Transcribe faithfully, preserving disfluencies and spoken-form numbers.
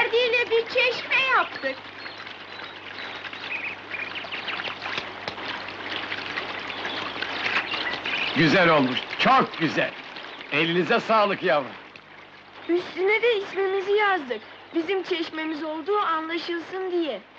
Ferdi ile bir çeşme yaptık. Güzel olmuş, çok güzel! Elinize sağlık yavrum! Üstüne de ismimizi yazdık. Bizim çeşmemiz olduğu anlaşılsın diye.